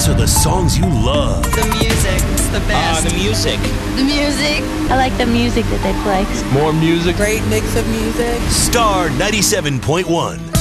to the songs you love. The music, it's the best. The music. The music. I like the music that they play. More music. Great mix of music. Star 97.1.